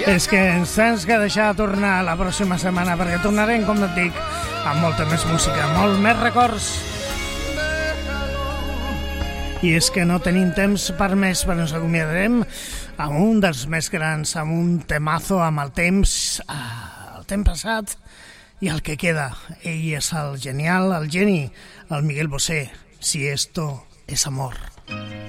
És que ens tens que deixar tornar la pròxima setmana, perquè tornarem, com et dic, amb molta més música, molt més records. I és que no tenim temps per més, però ens acomiadarem amb un dels més grans, amb un temazo, amb el temps passat i el que queda. Ell és el genial, el geni, el Miguel Bosé, Si esto es amor.